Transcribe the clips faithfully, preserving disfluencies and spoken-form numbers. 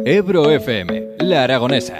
Ebro F M, La Aragonesa.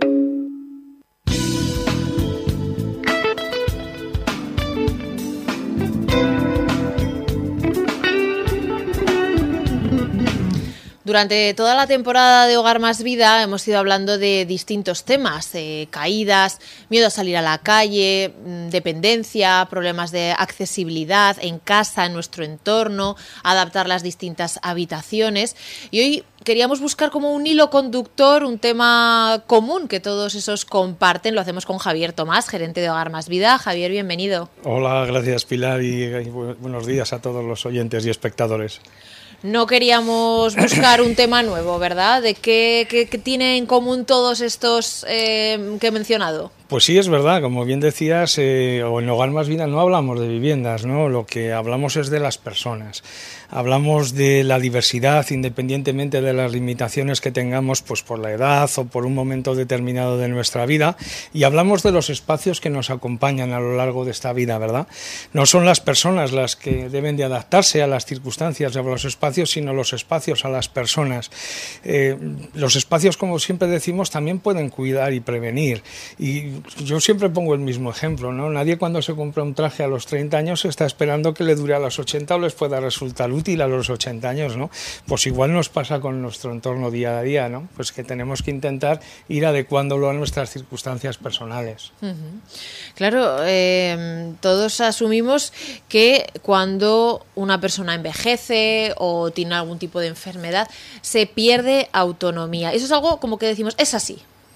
Durante toda la temporada de Hogar Más Vida hemos ido hablando de distintos temas, eh, caídas, miedo a salir a la calle, dependencia, problemas de accesibilidad en casa, en nuestro entorno, adaptar las distintas habitaciones. Y hoy queríamos buscar como un hilo conductor, un tema común que todos esos comparten. Lo hacemos con Javier Tomás, gerente de Hogar Más Vida. Javier, bienvenido. Hola, gracias Pilar y, y buenos días a todos los oyentes y espectadores. No queríamos buscar un tema nuevo, ¿verdad? ¿De qué, qué, qué tiene en común todos estos eh, que he mencionado? Pues sí, es verdad, como bien decías, eh, en Hogar Más Vida no hablamos de viviendas, ¿no? Lo que hablamos es de las personas. Hablamos de la diversidad, independientemente de las limitaciones que tengamos, pues por la edad o por un momento determinado de nuestra vida, y hablamos de los espacios que nos acompañan a lo largo de esta vida, ¿verdad? No son las personas las que deben de adaptarse a las circunstancias o a los espacios, sino los espacios a las personas. Eh, los espacios, como siempre decimos, también pueden cuidar y prevenir, y yo siempre pongo el mismo ejemplo, ¿no? Nadie cuando se compra un traje a los treinta años está esperando que le dure a los ochenta o les pueda resultar útil a los ochenta años, ¿no? Pues igual nos pasa con nuestro entorno día a día, ¿no? Pues que tenemos que intentar ir adecuándolo a nuestras circunstancias personales. Uh-huh. Claro, eh, todos asumimos que cuando una persona envejece o tiene algún tipo de enfermedad, se pierde autonomía. Eso es algo como que decimos, es así.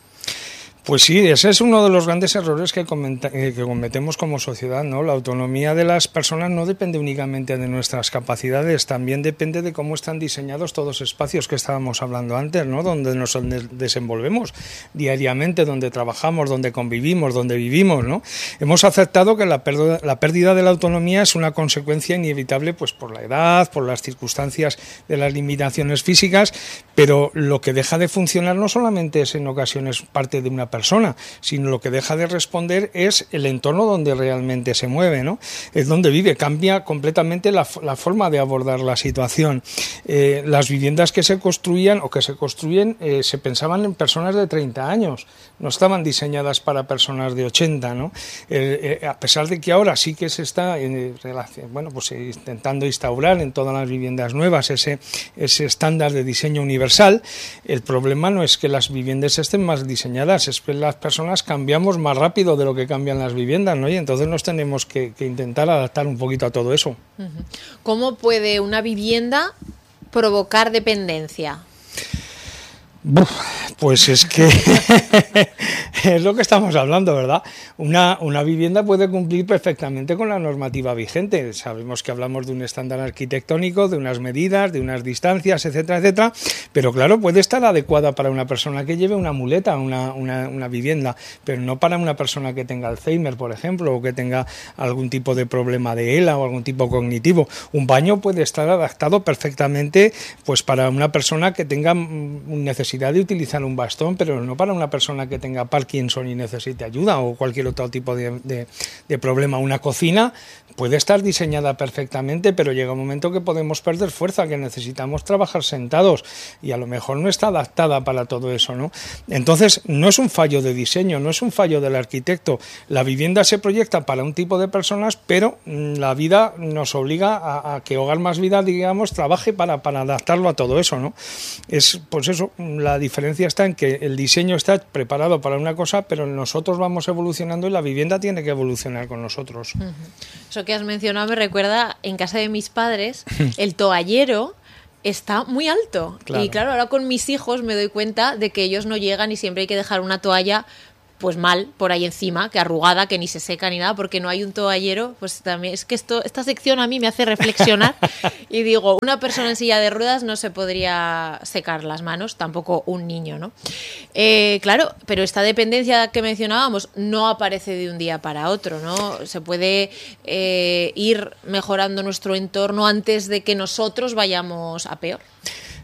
Pues sí, ese es uno de los grandes errores que, comenta, eh, que cometemos como sociedad, ¿no? La autonomía de las personas no depende únicamente de nuestras capacidades, también depende de cómo están diseñados todos los espacios que estábamos hablando antes, ¿no? Donde nos desenvolvemos diariamente, donde trabajamos, donde convivimos, donde vivimos, ¿no? Hemos aceptado que la pérdida, la pérdida de la autonomía es una consecuencia inevitable, pues por la edad, por las circunstancias de las limitaciones físicas, pero lo que deja de funcionar no solamente es en ocasiones parte de una persona, persona, sino lo que deja de responder es el entorno donde realmente se mueve, ¿no? Es donde vive, cambia completamente la, la forma de abordar la situación. Eh, las viviendas que se construían o que se construyen eh, se pensaban en personas de treinta años, no estaban diseñadas para personas de ochenta, ¿no? Eh, eh, a pesar de que ahora sí que se está eh, bueno, pues, eh, intentando instaurar en todas las viviendas nuevas ese, ese estándar de diseño universal, el problema no es que las viviendas estén más diseñadas, es que las personas cambiamos más rápido de lo que cambian las viviendas, ¿no? Y entonces nos tenemos que, que intentar adaptar un poquito a todo eso. ¿Cómo puede una vivienda provocar dependencia? Uf, pues es que es lo que estamos hablando, ¿verdad? Una, una vivienda puede cumplir perfectamente con la normativa vigente. Sabemos que hablamos de un estándar arquitectónico, de unas medidas, de unas distancias, etcétera, etcétera, pero claro, puede estar adecuada para una persona que lleve una muleta, una, una, una vivienda, pero no para una persona que tenga Alzheimer, por ejemplo, o que tenga algún tipo de problema de E L A o algún tipo cognitivo. Un baño puede estar adaptado perfectamente pues para una persona que tenga necesidad de utilizar un bastón, pero no para una persona que tenga Parkinson y necesite ayuda o cualquier otro tipo de, de, de problema. Una cocina puede estar diseñada perfectamente, pero llega un momento que podemos perder fuerza, que necesitamos trabajar sentados y a lo mejor no está adaptada para todo eso, ¿no? Entonces, no es un fallo de diseño, no es un fallo del arquitecto. La vivienda se proyecta para un tipo de personas, pero la vida nos obliga a, a que Hogar Más Vida, digamos, trabaje para, para adaptarlo a todo eso, ¿no? Es, pues eso, la diferencia está en que el diseño está preparado para una cosa, pero nosotros vamos evolucionando y la vivienda tiene que evolucionar con nosotros. Uh-huh. Eso que has mencionado me recuerda, en casa de mis padres, el toallero está muy alto. Claro. Y claro, ahora con mis hijos me doy cuenta de que ellos no llegan y siempre hay que dejar una toalla pues mal por ahí encima, que arrugada, que ni se seca ni nada, porque no hay un toallero. Pues también es que esto, esta sección a mí me hace reflexionar y digo, una persona en silla de ruedas no se podría secar las manos, tampoco un niño, ¿no? Eh, claro, pero esta dependencia que mencionábamos no aparece de un día para otro, ¿no? Se puede eh, ir mejorando nuestro entorno antes de que nosotros vayamos a peor.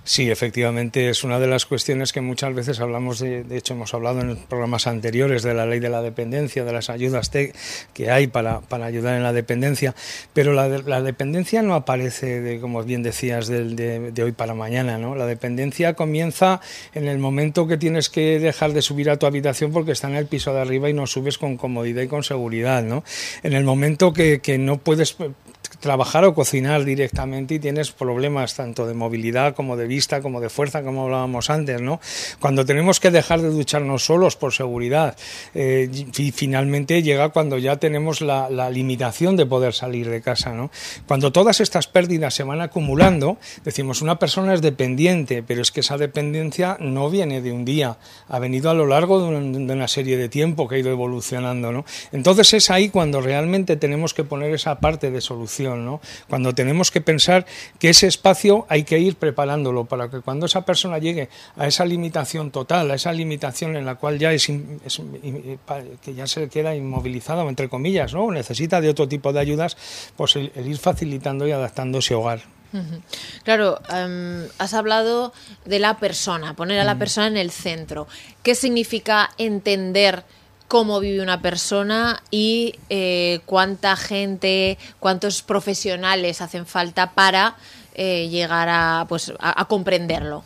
Sí, efectivamente es una de las cuestiones que muchas veces hablamos, de, de hecho hemos hablado en programas anteriores de la ley de la dependencia, de las ayudas te, que hay para, para ayudar en la dependencia, pero la, la dependencia no aparece, de, como bien decías, de, de, de hoy para mañana, ¿no? La dependencia comienza en el momento que tienes que dejar de subir a tu habitación porque está en el piso de arriba y no subes con comodidad y con seguridad, ¿no? En el momento que, que no puedes trabajar o cocinar directamente y tienes problemas tanto de movilidad como de vista, como de fuerza, como hablábamos antes, ¿no? Cuando tenemos que dejar de ducharnos solos por seguridad, eh, y finalmente llega cuando ya tenemos la, la limitación de poder salir de casa, ¿no? Cuando todas estas pérdidas se van acumulando, decimos, una persona es dependiente, pero es que esa dependencia no viene de un día, ha venido a lo largo de una, de una serie de tiempo que ha ido evolucionando, ¿no? Entonces es ahí cuando realmente tenemos que poner esa parte de solución, ¿no? Cuando tenemos que pensar que ese espacio hay que ir preparándolo para que cuando esa persona llegue a esa limitación total, a esa limitación en la cual ya es, es que ya se queda inmovilizado, entre comillas, ¿no? Necesita de otro tipo de ayudas, pues el, el ir facilitando y adaptando ese hogar. Claro, um, has hablado de la persona, poner a la persona en el centro. ¿Qué significa entender cómo vive una persona y eh, cuánta gente, cuántos profesionales hacen falta para eh, llegar a, pues, a, a comprenderlo?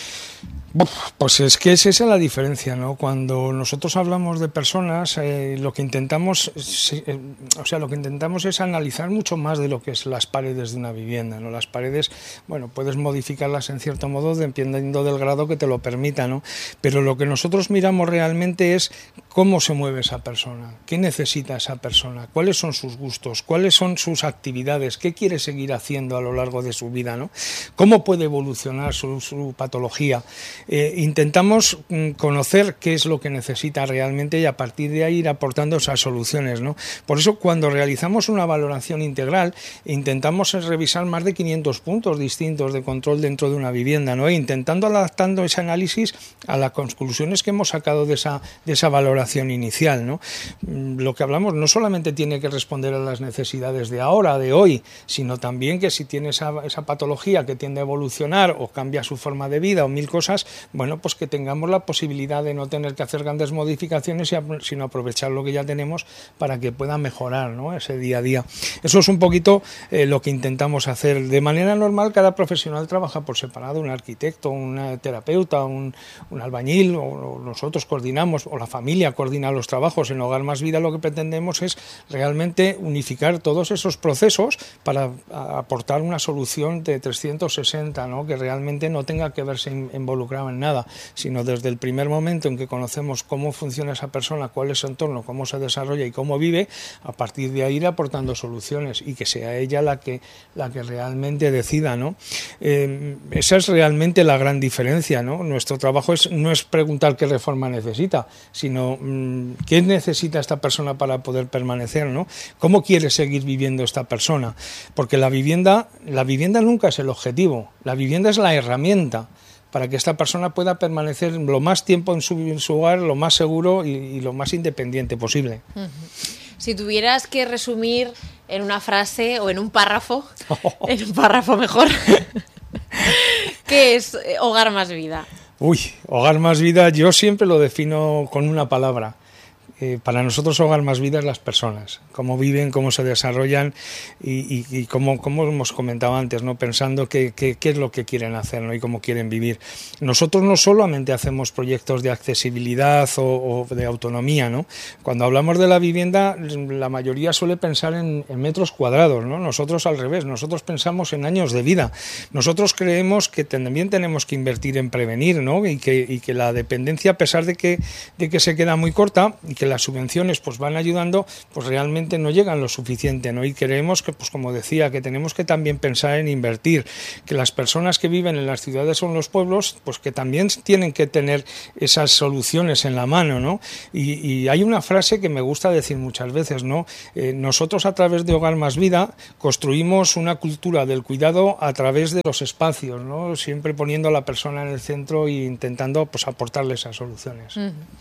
Pues es que es esa la diferencia, ¿no? Cuando nosotros hablamos de personas, eh, lo que intentamos, eh, o sea, lo que intentamos es analizar mucho más de lo que es las paredes de una vivienda, ¿no? Las paredes, bueno, puedes modificarlas en cierto modo dependiendo del grado que te lo permita, ¿no? Pero lo que nosotros miramos realmente es cómo se mueve esa persona, qué necesita esa persona, cuáles son sus gustos, cuáles son sus actividades, qué quiere seguir haciendo a lo largo de su vida, ¿no? Cómo puede evolucionar su, su patología. Eh, intentamos mm, conocer qué es lo que necesita realmente y a partir de ahí ir aportando esas soluciones, ¿no? Por eso cuando realizamos una valoración integral intentamos revisar más de quinientos puntos distintos de control dentro de una vivienda, ¿no? E intentando adaptando ese análisis a las conclusiones que hemos sacado de esa, de esa valoración inicial, ¿no? Lo que hablamos no solamente tiene que responder a las necesidades de ahora, de hoy, sino también que si tiene esa, esa patología que tiende a evolucionar o cambia su forma de vida o mil cosas, bueno, pues que tengamos la posibilidad de no tener que hacer grandes modificaciones, sino aprovechar lo que ya tenemos para que pueda mejorar, ¿no? Ese día a día. Eso es un poquito eh, lo que intentamos hacer. De manera normal, cada profesional trabaja por separado, un arquitecto, una terapeuta, un, un albañil, o, o nosotros coordinamos, o la familia coordina los trabajos. En Hogar Más Vida lo que pretendemos es realmente unificar todos esos procesos para aportar una solución de trescientos sesenta, ¿no? Que realmente no tenga que verse involucrado en nada, sino desde el primer momento en que conocemos cómo funciona esa persona, cuál es su entorno, cómo se desarrolla y cómo vive, a partir de ahí ir aportando soluciones y que sea ella la que, la que realmente decida, ¿no? Eh, esa es realmente la gran diferencia, ¿no? Nuestro trabajo es, no es preguntar qué reforma necesita, sino mmm, qué necesita esta persona para poder permanecer, ¿no? ¿Cómo quiere seguir viviendo esta persona? Porque la vivienda, la vivienda nunca es el objetivo, la vivienda es la herramienta para que esta persona pueda permanecer lo más tiempo en su, en su hogar, lo más seguro y, y lo más independiente posible. Uh-huh. Si tuvieras que resumir en una frase o en un párrafo, oh. en un párrafo mejor, ¿qué es Hogar Más Vida? Uy, Hogar Más Vida yo siempre lo defino con una palabra. Eh, para nosotros Hogar Más Vida es las personas, cómo viven, cómo se desarrollan y, y, y cómo, como hemos comentado antes, ¿no? Pensando qué, qué, qué es lo que quieren hacer, ¿no? Y cómo quieren vivir. Nosotros no solamente hacemos proyectos de accesibilidad o, o de autonomía, ¿no? Cuando hablamos de la vivienda, la mayoría suele pensar en, en metros cuadrados, ¿no? Nosotros al revés, nosotros pensamos en años de vida. Nosotros creemos que también tenemos que invertir en prevenir, ¿no? Y que, y que la dependencia, a pesar de que, de que se queda muy corta y que las subvenciones pues van ayudando, pues realmente no llegan lo suficiente, ¿no? Y creemos que, pues como decía, que tenemos que también pensar en invertir, que las personas que viven en las ciudades o en los pueblos, pues que también tienen que tener esas soluciones en la mano, ¿no? Y, y hay una frase que me gusta decir muchas veces, ¿no? Eh, nosotros a través de Hogar Más Vida construimos una cultura del cuidado a través de los espacios, ¿no? Siempre poniendo a la persona en el centro e intentando pues aportarle esas soluciones. Uh-huh.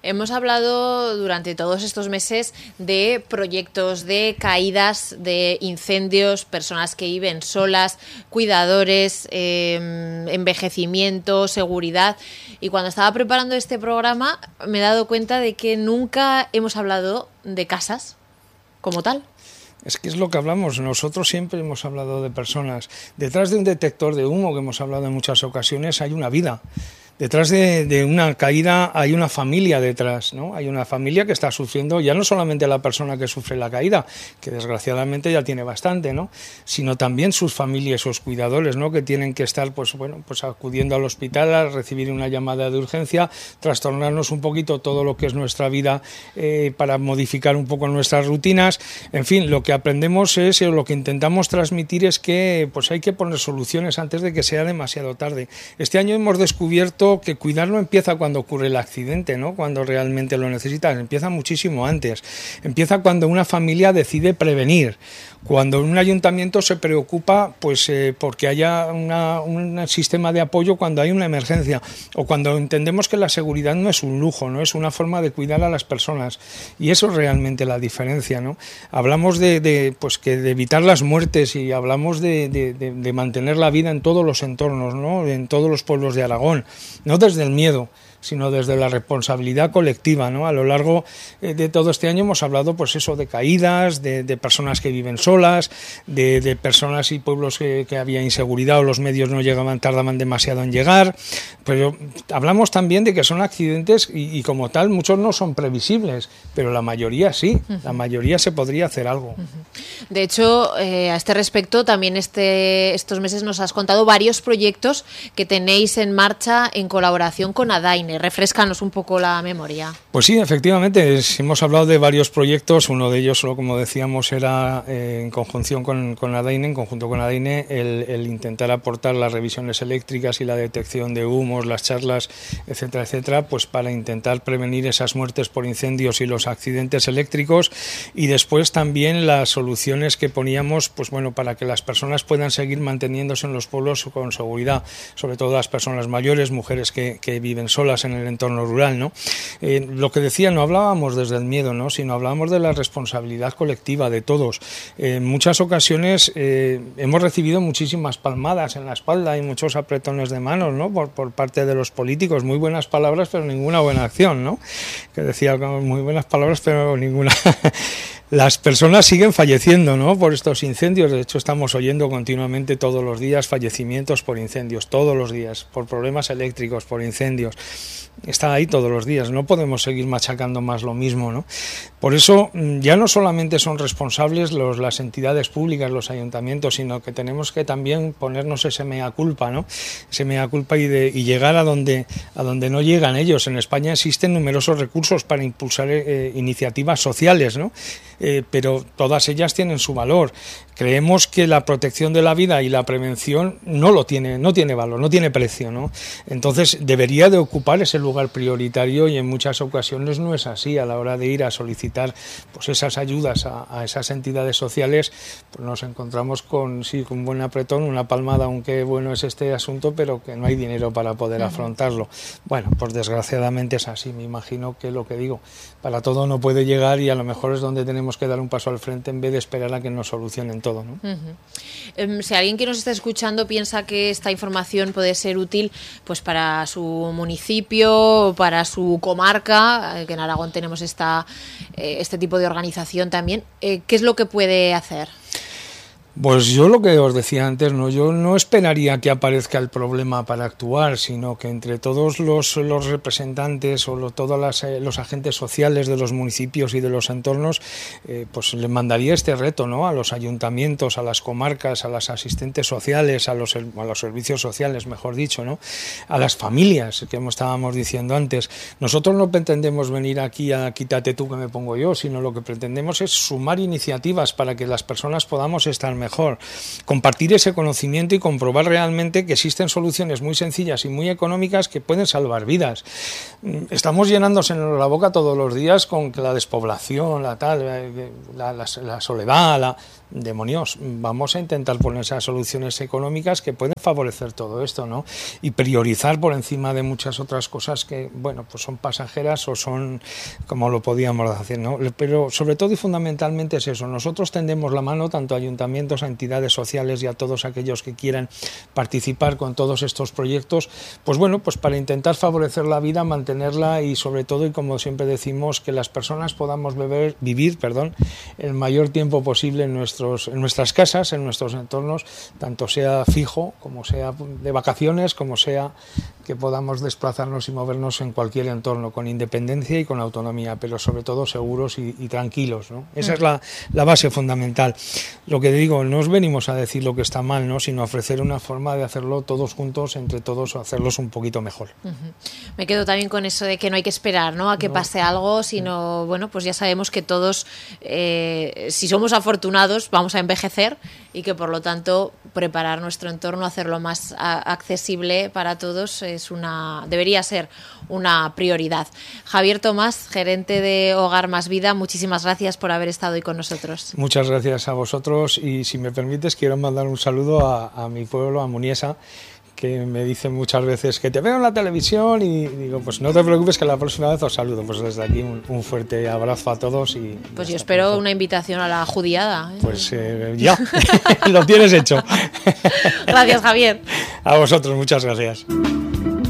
Hemos hablado durante todos estos meses de proyectos, de caídas, de incendios, personas que viven solas, cuidadores, eh, envejecimiento, seguridad. Y cuando estaba preparando este programa me he dado cuenta de que nunca hemos hablado de casas como tal. Es que es lo que hablamos, nosotros siempre hemos hablado de personas. Detrás de un detector de humo, que hemos hablado en muchas ocasiones, hay una vida. Detrás de, de una caída hay una familia detrás, ¿no? Hay una familia que está sufriendo, ya no solamente la persona que sufre la caída, que desgraciadamente ya tiene bastante, ¿no? Sino también sus familias, sus cuidadores, ¿no? Que tienen que estar, pues bueno, pues acudiendo al hospital a recibir una llamada de urgencia, trastornarnos un poquito todo lo que es nuestra vida eh, para modificar un poco nuestras rutinas. En fin, lo que aprendemos es, o lo que intentamos transmitir es que pues hay que poner soluciones antes de que sea demasiado tarde. Este año hemos descubierto que cuidar no empieza cuando ocurre el accidente, ¿no? Cuando realmente lo necesitas, empieza muchísimo antes. Empieza cuando una familia decide prevenir, cuando un ayuntamiento se preocupa pues eh, porque haya una, un sistema de apoyo cuando hay una emergencia, o cuando entendemos que la seguridad no es un lujo, no es una forma de cuidar a las personas, y eso es realmente la diferencia, ¿no? Hablamos de, de pues que de evitar las muertes y hablamos de, de, de, de mantener la vida en todos los entornos, ¿no? En todos los pueblos de Aragón. No desde el miedo, sino desde la responsabilidad colectiva, ¿no? A lo largo de todo este año hemos hablado, pues eso, de caídas, de, de personas que viven solas, de, de personas y pueblos que, que había inseguridad o los medios no llegaban, tardaban demasiado en llegar, pero hablamos también de que son accidentes y, y como tal muchos no son previsibles, pero la mayoría sí, uh-huh. La mayoría se podría hacer algo. Uh-huh. De hecho, eh, a este respecto, también este, estos meses nos has contado varios proyectos que tenéis en marcha en colaboración con Adaine. Refréscanos un poco la memoria. Pues sí, efectivamente, hemos hablado de varios proyectos. Uno de ellos, solo como decíamos, era eh, en conjunción con, con Adaine, en conjunto con Adaine, el, el intentar aportar las revisiones eléctricas y la detección de humos, las charlas, etcétera, etcétera, pues para intentar prevenir esas muertes por incendios y los accidentes eléctricos, y después también las soluciones que poníamos, pues bueno, para que las personas puedan seguir manteniéndose en los pueblos con seguridad, sobre todo las personas mayores, mujeres que, que viven solas en el entorno rural, ¿no? Eh, lo que decía, no hablábamos desde el miedo, ¿no? Sino hablábamos de la responsabilidad colectiva de todos. Eh, en muchas ocasiones eh, hemos recibido muchísimas palmadas en la espalda y muchos apretones de manos, ¿no? Por, por parte de los políticos, muy buenas palabras pero ninguna buena acción, ¿no? Que decía, muy buenas palabras pero ninguna... Las personas siguen falleciendo, ¿no? Por estos incendios. De hecho, estamos oyendo continuamente todos los días fallecimientos por incendios, todos los días, por problemas eléctricos, por incendios. Está ahí todos los días. No podemos seguir machacando más lo mismo, ¿no? Por eso, ya no solamente son responsables los, las entidades públicas, los ayuntamientos, sino que tenemos que también ponernos ese mea culpa, ¿no? Ese mea culpa y, de, y llegar a donde, a donde no llegan ellos. En España existen numerosos recursos para impulsar eh, iniciativas sociales, ¿no? Eh, pero todas ellas tienen su valor. Creemos que la protección de la vida y la prevención no lo tiene, no tiene valor, no tiene precio, ¿no? Entonces debería de ocupar ese lugar prioritario, y en muchas ocasiones no es así. A la hora de ir a solicitar pues esas ayudas a, a esas entidades sociales, pues nos encontramos con sí, con un buen apretón, una palmada, aunque bueno es este asunto, pero que no hay dinero para poder uh-huh. afrontarlo. Bueno, pues desgraciadamente es así. Me imagino que lo que digo, para todo no puede llegar, y a lo mejor es donde tenemos que dar un paso al frente en vez de esperar a que nos solucionen todo, ¿no? Uh-huh. Um, si alguien que nos está escuchando piensa que esta información puede ser útil pues para su municipio, para su comarca, que en Aragón tenemos esta, eh, este tipo de organización también, eh, ¿qué es lo que puede hacer? Pues yo lo que os decía antes, no, yo no esperaría que aparezca el problema para actuar, sino que entre todos los, los representantes o lo, todos las, eh, los agentes sociales de los municipios y de los entornos, eh, pues les mandaría este reto, ¿no? A los ayuntamientos, a las comarcas, a las asistentes sociales, a los, a los servicios sociales, mejor dicho, ¿no? A las familias, que estábamos diciendo antes. Nosotros no pretendemos venir aquí a quítate tú que me pongo yo, sino lo que pretendemos es sumar iniciativas para que las personas podamos estar mejor. Compartir ese conocimiento y comprobar realmente que existen soluciones muy sencillas y muy económicas que pueden salvar vidas. Estamos llenándose la boca todos los días con la despoblación, la tal, la, la, la soledad, la... demonios, vamos a intentar poner esas soluciones económicas que pueden favorecer todo esto, ¿no? Y priorizar por encima de muchas otras cosas que, bueno, pues son pasajeras o son como lo podíamos hacer, ¿no? Pero sobre todo y fundamentalmente es eso, nosotros tendemos la mano tanto a ayuntamientos, a entidades sociales y a todos aquellos que quieran participar con todos estos proyectos, pues bueno, pues para intentar favorecer la vida, mantenerla y sobre todo, y como siempre decimos, que las personas podamos beber, vivir, perdón, el mayor tiempo posible en nuestro en nuestras casas, en nuestros entornos, tanto sea fijo, como sea de vacaciones, como sea que podamos desplazarnos y movernos en cualquier entorno, con independencia y con autonomía, pero sobre todo seguros y, y tranquilos, ¿no? Esa uh-huh. es la, la base fundamental. Lo que digo, no os venimos a decir lo que está mal, ¿no? Sino a ofrecer una forma de hacerlo todos juntos, entre todos, hacerlos un poquito mejor. Uh-huh. Me quedo también con eso de que no hay que esperar, ¿no? A que no. pase algo, sino, bueno, pues ya sabemos que todos, eh, si somos afortunados, vamos a envejecer y que por lo tanto preparar nuestro entorno, hacerlo más a, accesible para todos es una debería ser una prioridad. Javier Tomás, gerente de Hogar Más Vida, muchísimas gracias por haber estado hoy con nosotros. Muchas gracias a vosotros y si me permites quiero mandar un saludo a, a mi pueblo, a Muniesa, que me dicen muchas veces que te veo en la televisión y digo, pues no te preocupes que la próxima vez os saludo. Pues desde aquí un, un fuerte abrazo a todos. Y pues yo espero pronto. Una invitación a la judiada. ¿eh? Pues eh, ya, lo tienes hecho. Gracias, Javier. A vosotros, muchas gracias.